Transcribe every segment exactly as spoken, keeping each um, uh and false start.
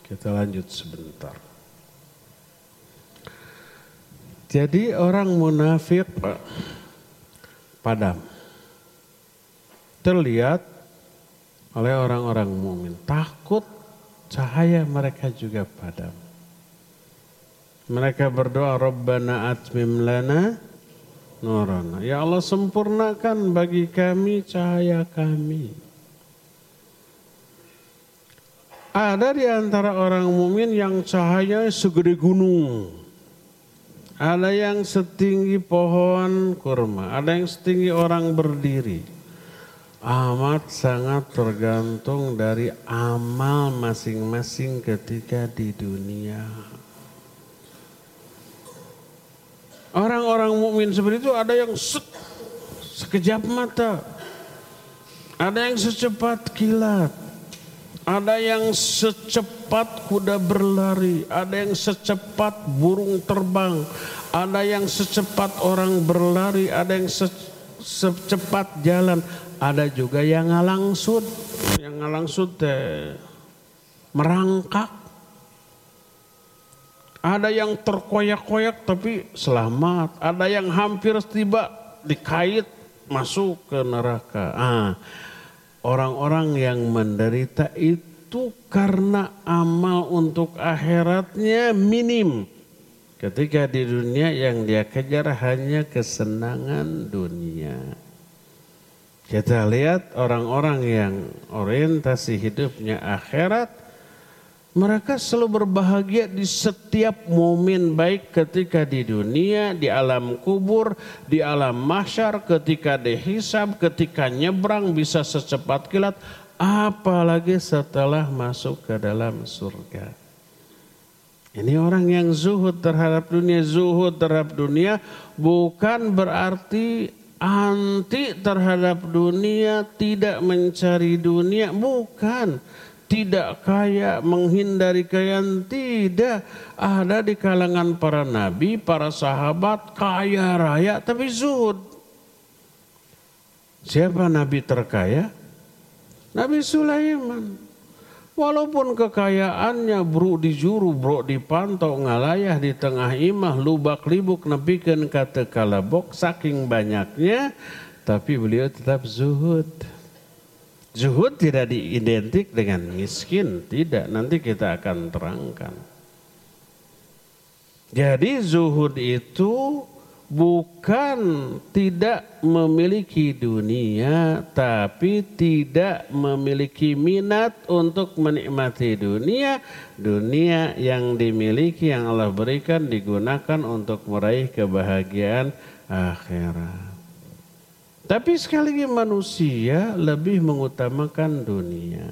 Kita lanjut sebentar. Jadi orang munafik padam. Terlihat oleh orang-orang mukmin. Takut cahaya mereka juga padam. Mereka berdoa, Rabbana atmim lana nurana. Ya Allah, sempurnakan bagi kami cahaya kami. Ada di antara orang mukmin yang cahayanya segede gunung. Ada yang setinggi pohon kurma, ada yang setinggi orang berdiri. Amat sangat tergantung dari amal masing-masing ketika di dunia. Orang-orang mukmin seperti itu ada yang se sekejap mata, ada yang secepat kilat, ada yang secepat kuda berlari, ada yang secepat burung terbang, ada yang secepat orang berlari, ada yang se secepat jalan, ada juga yang ngalangsut, yang ngalangsut eh, merangkak. Ada yang terkoyak-koyak tapi selamat. Ada yang hampir tiba dikait masuk ke neraka. Ah, orang-orang yang menderita itu karena amal untuk akhiratnya minim. Ketika di dunia yang dia kejar hanya kesenangan dunia. Kita lihat orang-orang yang orientasi hidupnya akhirat. Mereka selalu berbahagia di setiap momen, baik ketika di dunia, di alam kubur, di alam mahsyar, ketika dihisab, ketika nyebrang bisa secepat kilat, apalagi setelah masuk ke dalam surga. Ini orang yang zuhud terhadap dunia. Zuhud terhadap dunia bukan berarti anti terhadap dunia, tidak mencari dunia, bukan. Tidak kaya, menghindari kekayaan, tidak. Ada di kalangan para nabi, para sahabat, kaya raya tapi zuhud. Siapa nabi terkaya? Nabi Sulaiman. Walaupun kekayaannya bro dijuru, bro dipantau, ngalayah di tengah imah, lubak libuk nepikeun ka teu kalebok saking banyaknya, tapi beliau tetap zuhud. Zuhud tidak diidentik dengan miskin, tidak. Nanti kita akan terangkan. Jadi zuhud itu bukan tidak memiliki dunia, tapi tidak memiliki minat untuk menikmati dunia. Dunia yang dimiliki, yang Allah berikan, digunakan untuk meraih kebahagiaan akhirat. Tapi sekali lagi manusia lebih mengutamakan dunia.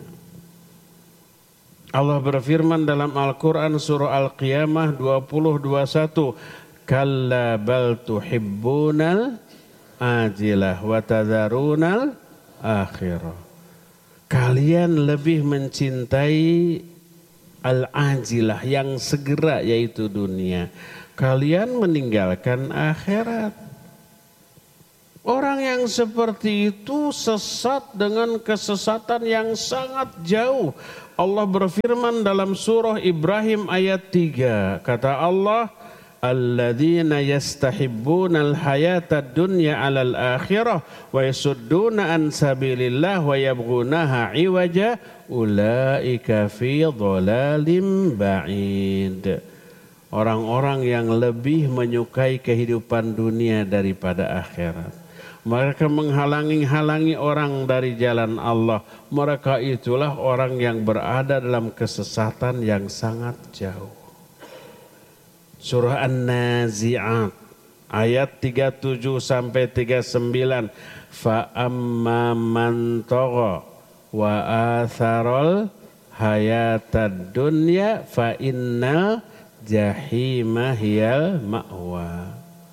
Allah berfirman dalam Al-Quran surah Al-Qiyamah dua puluh dua puluh satu. Kalla bal tuhibbunal ajilah wa tadharunal akhirah. Kalian lebih mencintai al-ajilah yang segera, yaitu dunia. Kalian meninggalkan akhirat. Orang yang seperti itu sesat dengan kesesatan yang sangat jauh. Allah berfirman dalam surah Ibrahim ayat tiga. Kata Allah, alladzina yastahibbunal hayatad dunya 'alal akhirah wa yasudduna an sabilillah wa yabghunaha 'iwaja ulaika fi dhalalim ba'id. Orang-orang yang lebih menyukai kehidupan dunia daripada akhirat. Mereka menghalangi-halangi orang dari jalan Allah. Mereka itulah orang yang berada dalam kesesatan yang sangat jauh. Surah An-Nazi'at ayat tiga puluh tujuh sampai tiga puluh sembilan. Fa amma man tagha wa atharul hayatad dunya fa innal jahima hiyal ma'wa.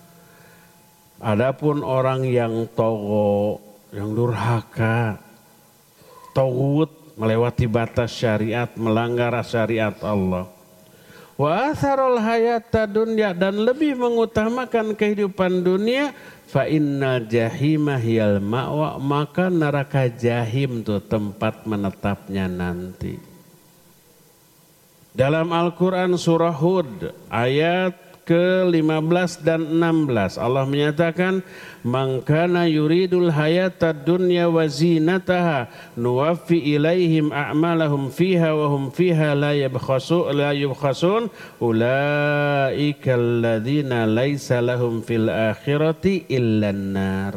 Adapun orang yang togo, yang durhaka, tawud, melewati batas syariat, melanggar syariat Allah. Wa atharul hayata dunya, dan lebih mengutamakan kehidupan dunia, fa innal jahima hiyal ma'wa, maka neraka jahim itu tempat menetapnya nanti. Dalam Al-Quran surah Hud ayat ke lima belas dan enam belas Allah menyatakan man kana yuridul hayatad dunya wa zinataha nuwaffi ilaihim a'malahum fiha wa hum fiha la yabkhasu la yubkhasun ulaika alladzina laisa lahum fil akhirati illan nar.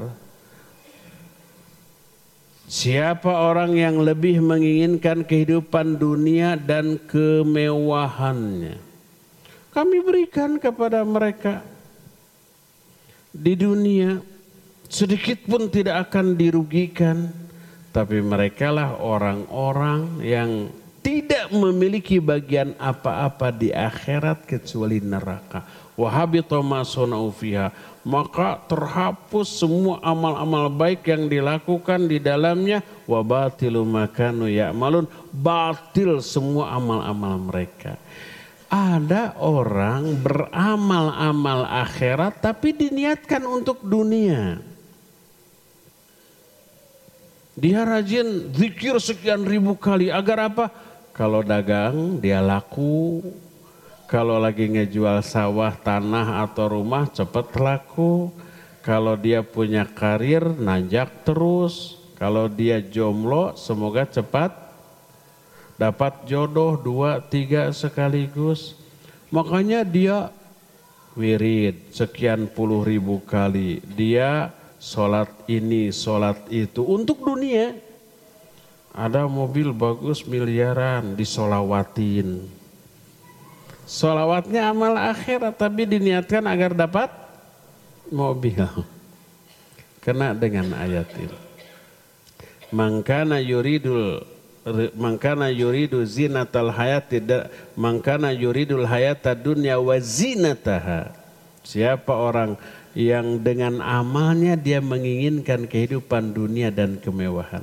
Siapa orang yang lebih menginginkan kehidupan dunia dan kemewahannya, kami berikan kepada mereka di dunia, sedikit pun tidak akan dirugikan. Tapi merekalah orang-orang yang tidak memiliki bagian apa-apa di akhirat kecuali neraka. Wa habita ma sana'u fiha, maka terhapus semua amal-amal baik yang dilakukan di dalamnya. Wa batilu ma kanu ya'malun, batil semua amal-amal mereka. Ada orang beramal-amal akhirat tapi diniatkan untuk dunia. Dia rajin zikir sekian ribu kali agar apa? Kalau dagang dia laku. Kalau lagi ngejual sawah, tanah atau rumah cepat laku. Kalau dia punya karir nanjak terus. Kalau dia jomblo semoga cepat dapat jodoh dua tiga sekaligus. Makanya dia wirid sekian puluh ribu kali. Dia sholat ini sholat itu untuk dunia. Ada mobil bagus miliaran disolawatin. Sholawatnya amal akhirat tapi diniatkan agar dapat mobil. Kena dengan ayat ini. Mangkana yuridul Mangkana yuridu zinatal hayati mangkana yuridul hayata dunya wa zinataha. Siapa orang yang dengan amalnya dia menginginkan kehidupan dunia dan kemewahan.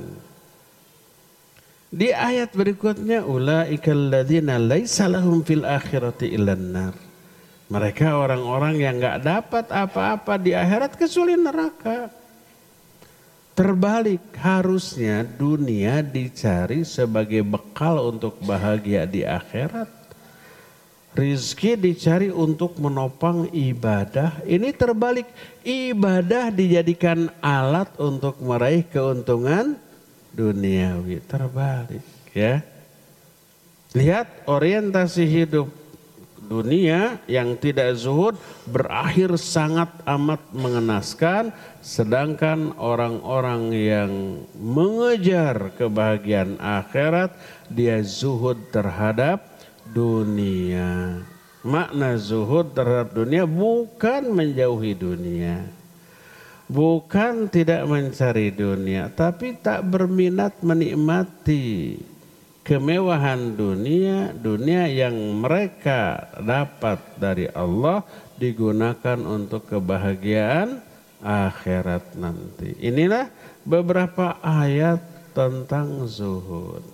Di ayat berikutnya ulaikal ladzina laisa lahum fil akhirati illan nar. Mereka orang-orang yang enggak dapat apa-apa di akhirat kecuali neraka. Terbalik, harusnya dunia dicari sebagai bekal untuk bahagia di akhirat. Rizki dicari untuk menopang ibadah. Ini terbalik, ibadah dijadikan alat untuk meraih keuntungan duniawi. Terbalik ya. Lihat orientasi hidup dunia yang tidak zuhud berakhir sangat amat mengenaskan. Sedangkan orang-orang yang mengejar kebahagiaan akhirat, dia zuhud terhadap dunia. Makna zuhud terhadap dunia bukan menjauhi dunia. Bukan tidak mencari dunia, tapi tak berminat menikmati kemewahan dunia. Dunia yang mereka dapat dari Allah digunakan untuk kebahagiaan akhirat nanti. Inilah beberapa ayat tentang zuhud.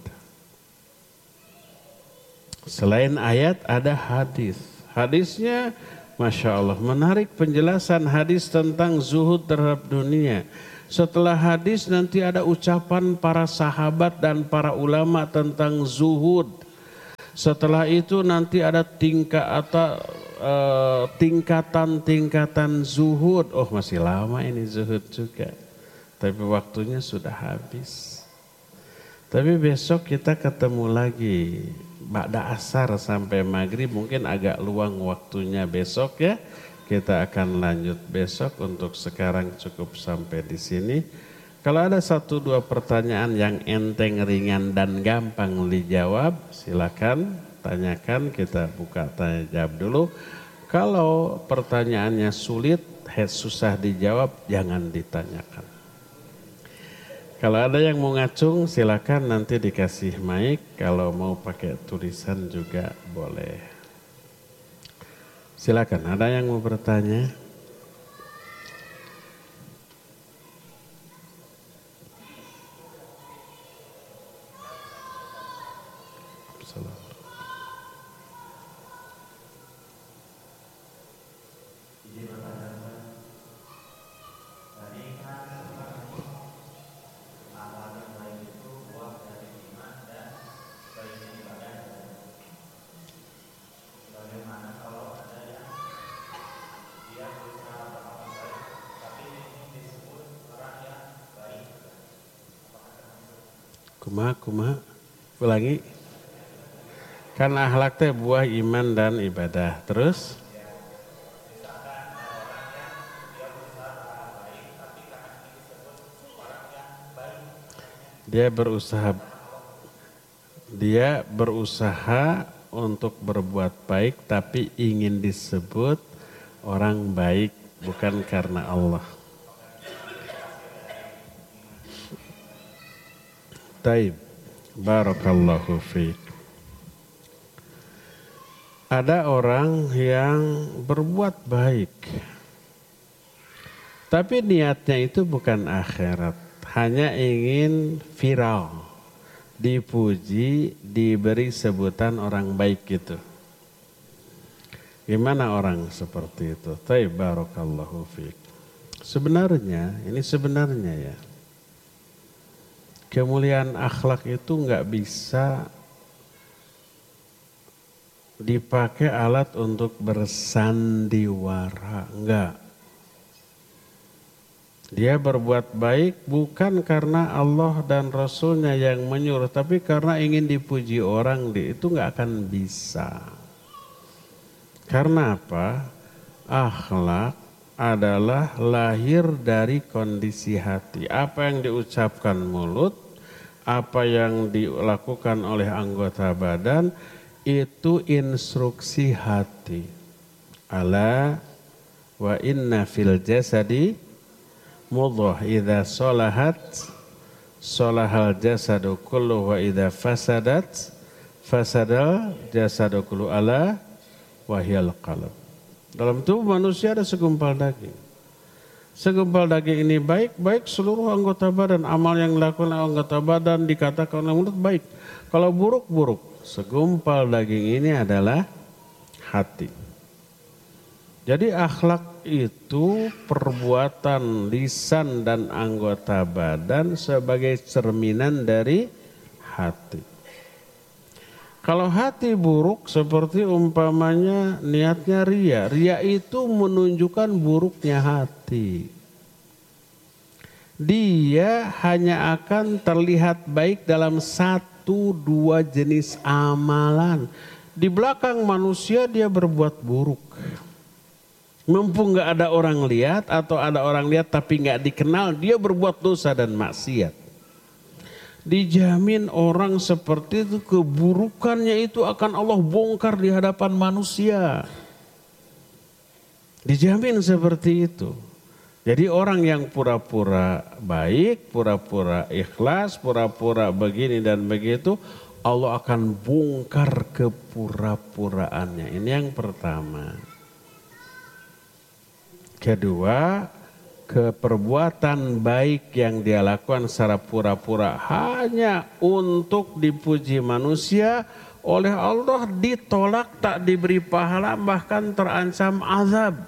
Selain ayat ada hadis. Hadisnya Masya Allah menarik penjelasan hadis tentang zuhud terhadap dunia. Setelah hadis nanti ada ucapan para sahabat dan para ulama tentang zuhud. Setelah itu nanti ada tingkat atau uh, tingkatan-tingkatan zuhud. Oh masih lama ini zuhud juga. Tapi waktunya sudah habis. Tapi besok kita ketemu lagi. Ba'da asar sampai maghrib mungkin agak luang waktunya besok ya. Kita akan lanjut besok. Untuk sekarang cukup sampai di sini. Kalau ada satu dua pertanyaan yang enteng, ringan dan gampang dijawab, silakan tanyakan. Kita buka tanya jawab dulu. Kalau pertanyaannya sulit, susah dijawab, jangan ditanyakan. Kalau ada yang mau ngacung silakan nanti dikasih mic. Kalau mau pakai tulisan juga boleh. Silakan, ada yang mau bertanya? Kumaha kumaha. Ulangi. Kan akhlak teh buah iman dan ibadah. Terus dia berusaha dia berusaha untuk berbuat baik tapi ingin disebut orang baik bukan karena Allah. Taib. Barakallahu fiik. Ada orang yang berbuat baik, tapi niatnya itu bukan akhirat, hanya ingin viral, dipuji, diberi sebutan orang baik gitu. Gimana orang seperti itu? Taib barakallahu fiik. Sebenarnya, ini sebenarnya ya, kemuliaan akhlak itu nggak bisa dipakai alat untuk bersandiwara, enggak. Dia berbuat baik bukan karena Allah dan Rasulnya yang menyuruh, tapi karena ingin dipuji orang, itu enggak akan bisa. Karena apa? Akhlak adalah lahir dari kondisi hati. Apa yang diucapkan mulut, apa yang dilakukan oleh anggota badan, itu instruksi hati. Ala wa inna fil jasadi mudghah idza salahat salahal jasadu kullu wa idza fasadat fasadal jasadu kullu ala wahyal qalb. Dalam tubuh manusia ada segumpal daging. Segumpal daging ini baik, baik seluruh anggota badan. Amal yang dilakukan anggota badan dikatakan oleh mulut baik. Kalau buruk, buruk. Segumpal daging ini adalah hati. Jadi akhlak itu perbuatan lisan dan anggota badan sebagai cerminan dari hati. Kalau hati buruk seperti umpamanya niatnya ria. Ria itu menunjukkan buruknya hati. Dia hanya akan terlihat baik dalam satu dua jenis amalan. Di belakang manusia dia berbuat buruk. Mumpung gak ada orang lihat atau ada orang lihat tapi gak dikenal, dia berbuat dosa dan maksiat. Dijamin orang seperti itu keburukannya itu akan Allah bongkar di hadapan manusia. Dijamin seperti itu. Jadi orang yang pura-pura baik, pura-pura ikhlas, pura-pura begini dan begitu, Allah akan bongkar kepura-puraannya. Ini yang pertama. Kedua, keperbuatan baik yang dia lakukan secara pura-pura hanya untuk dipuji manusia, oleh Allah ditolak, tak diberi pahala, bahkan terancam azab.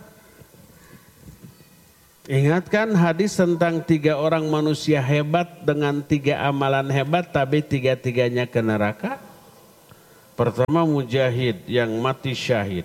Ingatkan hadis tentang tiga orang manusia hebat dengan tiga amalan hebat tapi tiga-tiganya ke neraka. Pertama mujahid yang mati syahid.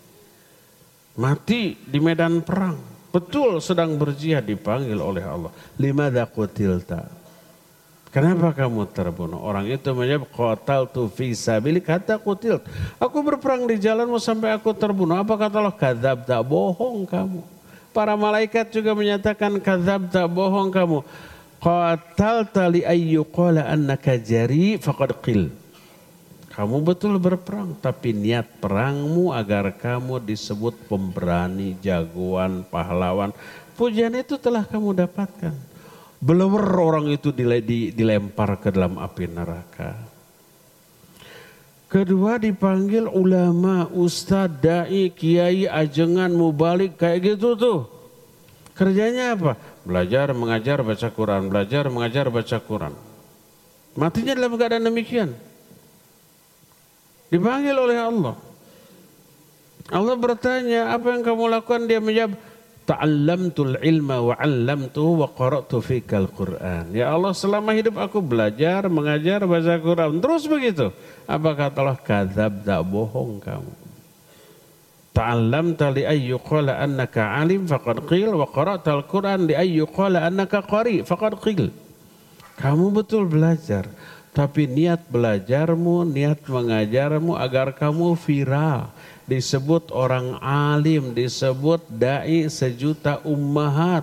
Mati di medan perang. Betul sedang berjihad dipanggil oleh Allah. Limadza qutilta? Kenapa kamu terbunuh? Orang itu menjawab qataltu fi sabilik hatta qutilt. Aku berperang di jalanmu sampai aku terbunuh. Apa kata Allah? Kadzabta, bohong kamu. Para malaikat juga menyatakan kadzabta, bohong kamu. Qatalta li ayyuqala annaka jari faqad qil. Kamu betul berperang, tapi niat perangmu agar kamu disebut pemberani, jagoan, pahlawan. Pujian itu telah kamu dapatkan. Belewer orang itu dilempar ke dalam api neraka. Kedua dipanggil ulama, ustadz, dai, kiai, ajengan, mubalik, kayak gitu tuh. Kerjanya apa? Belajar, mengajar, baca Quran. Belajar, mengajar, baca Quran. Matinya dalam keadaan demikian. Dipanggil oleh Allah. Allah bertanya, apa yang kamu lakukan? Dia menjawab, ta'allamtul ilma wa 'allamtuhu wa qara'tu fikal Qur'an. Ya Allah, selama hidup aku belajar, mengajar, baca Quran. Terus begitu. Apa kata Allah? Kadzabta, bohong kamu. Ta'allamta li ayyuqala annaka 'alim faqad qil wa qara'tal Qur'an li ayyuqala annaka qari faqad qil. Kamu betul belajar, Tapi niat belajarmu, niat mengajarmu agar kamu viral. Disebut orang alim, disebut da'i sejuta ummahat.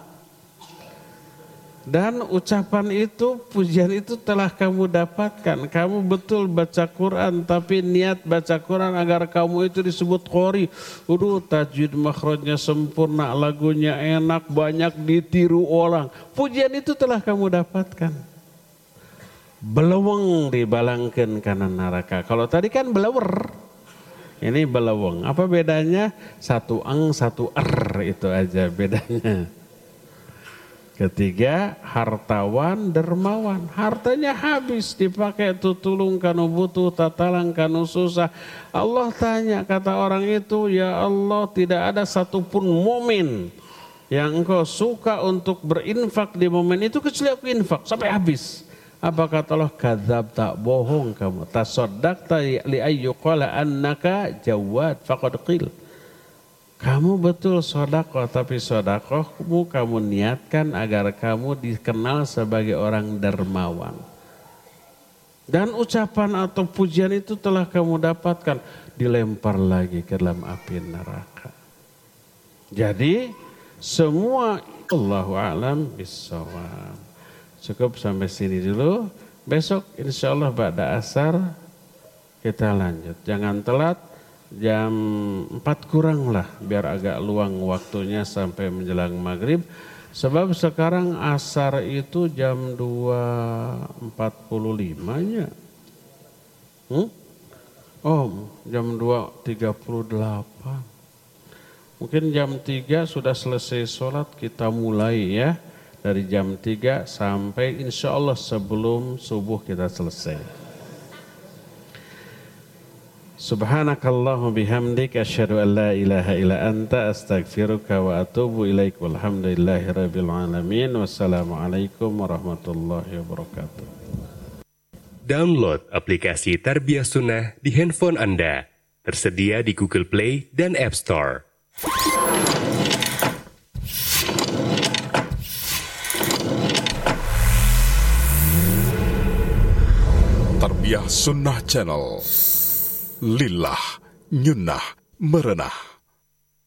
Dan ucapan itu, pujian itu telah kamu dapatkan. Kamu betul baca Quran, tapi niat baca Quran agar kamu itu disebut qori. Udah tajwid makhrajnya sempurna, lagunya enak, banyak ditiru orang. Pujian itu telah kamu dapatkan. Beleweng dibalangkeun kana neraka. Kalau tadi kan belewer. Ini beleweng. Apa bedanya? Satu ang, satu er, itu aja bedanya. Ketiga, hartawan, dermawan. Hartanya habis dipakai tutulung kanu butuh, tatalang kanu susah. Allah tanya, kata orang itu, ya Allah, tidak ada satupun momen yang engkau suka untuk berinfak di momen itu kecuali aku infak sampai habis. Apa kata Allah? Kadzab, tak bohong kamu. Tasaddaqta li ayyuqala annaka jawad faqad qil. Kamu betul sedekah, tapi sedekahmu kamu niatkan agar kamu dikenal sebagai orang dermawan. Dan ucapan atau pujian itu telah kamu dapatkan, dilempar lagi ke dalam api neraka. Jadi semua Allahu a'lam bissawab. Cukup sampai sini dulu. Besok insya Allah ba'da asar kita lanjut. Jangan telat, jam empat kurang lah biar agak luang waktunya sampai menjelang maghrib. Sebab sekarang asar itu jam dua empat puluh lima nya. Hmm? Oh, jam dua tiga puluh delapan. Mungkin jam tiga sudah selesai sholat, kita mulai ya. Dari jam tiga sampai insya Allah sebelum subuh kita selesai. Subhanakallahumma bihamdik asyhadu an la ilaha illa anta astaghfiruka wa atubu ilaik. Walhamdulillahirabbil alamin. Wassalamualaikum warahmatullahi wabarakatuh. Download aplikasi Tarbiyah Sunnah di handphone Anda. Tersedia di Google Play dan App Store. Tarbiyah Sunnah Channel. Lillah, nyunnah, merenah.